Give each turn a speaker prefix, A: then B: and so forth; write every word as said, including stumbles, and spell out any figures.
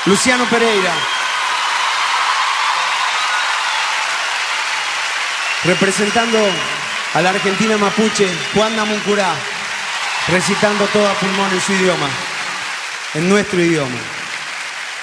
A: Luciano Pereira. Representando a la Argentina mapuche, Juan Namuncurá, recitando todo a pulmón en su idioma, en nuestro idioma.